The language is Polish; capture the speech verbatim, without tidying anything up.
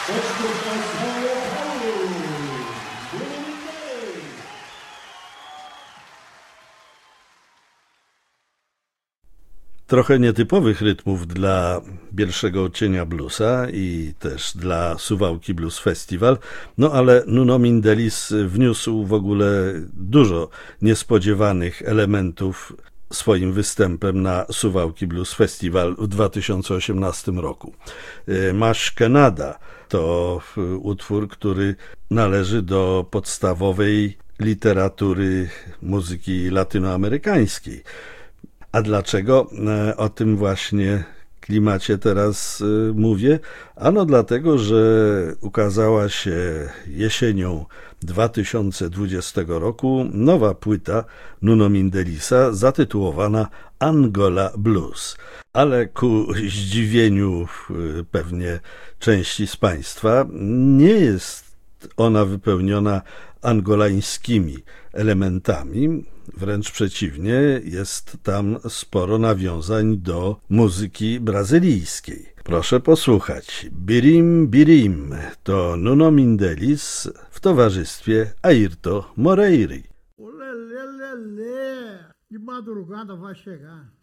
Trochę nietypowych rytmów dla Bielszego Odcienia Bluesa i też dla Suwałki Blues Festival, no ale Nuno Mindelis wniósł w ogóle dużo niespodziewanych elementów swoim występem na Suwałki Blues Festival w dwa tysiące osiemnastym roku. Masz Kenada to utwór, który należy do podstawowej literatury muzyki latynoamerykańskiej. A dlaczego o tym właśnie klimacie teraz mówię? Ano dlatego, że ukazała się jesienią dwa tysiące dwudziestego roku nowa płyta Nuno Mindelisa zatytułowana Angola Blues. Ale ku zdziwieniu pewnie części z Państwa nie jest ona wypełniona angolańskimi elementami. Wręcz przeciwnie, jest tam sporo nawiązań do muzyki brazylijskiej. Proszę posłuchać. Birim Birim to Nuno Mindelis w towarzystwie Airto Moreira. Olê, lê, lê, lê. De madrugada vai chegar.